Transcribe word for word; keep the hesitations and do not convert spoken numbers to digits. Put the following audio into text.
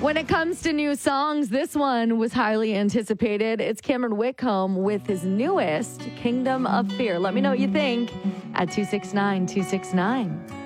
When it comes to new songs, this one was highly anticipated. It's Cameron Whitcomb with his newest, Kingdom of Fear. Let me know what you think at two six nine two six nine.